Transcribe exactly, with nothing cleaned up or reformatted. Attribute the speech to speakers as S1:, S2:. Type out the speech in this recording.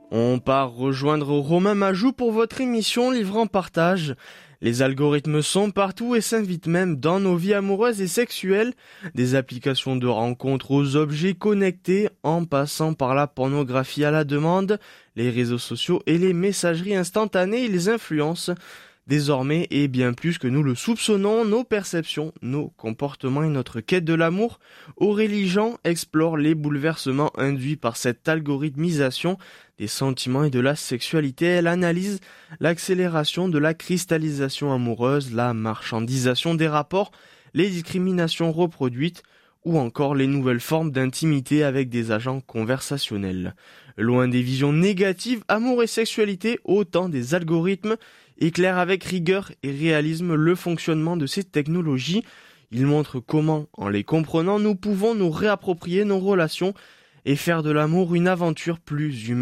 S1: On part rejoindre Romain Majou pour votre émission Livre en partage. Les algorithmes sont partout et s'invitent même dans nos vies amoureuses et sexuelles. Des applications de rencontres aux objets connectés, en passant par la pornographie à la demande, les réseaux sociaux et les messageries instantanées et les influences. Désormais, et bien plus que nous le soupçonnons, nos perceptions, nos comportements et notre quête de l'amour, Aurélie Jean explore les bouleversements induits par cette algorithmisation des sentiments et de la sexualité. Elle analyse l'accélération de la cristallisation amoureuse, la marchandisation des rapports, les discriminations reproduites ou encore les nouvelles formes d'intimité avec des agents conversationnels. Loin des visions négatives, amour et sexualité, autant des algorithmes, éclaire avec rigueur et réalisme le fonctionnement de ces technologies. Il montre comment, en les comprenant, nous pouvons nous réapproprier nos relations et faire de l'amour une aventure plus humaine.